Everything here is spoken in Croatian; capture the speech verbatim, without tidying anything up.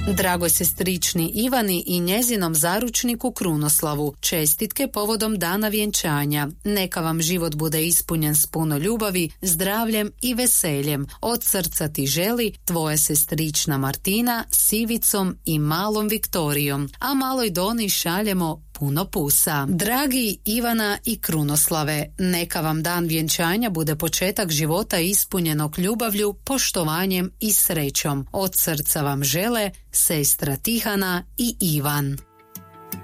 Dragoj sestrični Ivani i njezinom zaručniku Krunoslavu, čestitke povodom dana vjenčanja. Neka vam život bude ispunjen s puno ljubavi, zdravljem i veseljem. Od srca ti želi tvoja sestrična Martina s Ivicom i malom Viktorijom, a maloj Doni šaljemo puno pusa. Dragi Ivana i Krunoslave, neka vam dan vjenčanja bude početak života ispunjenog ljubavlju, poštovanjem i srećom. Od srca vam žele sestra Tihana i Ivan.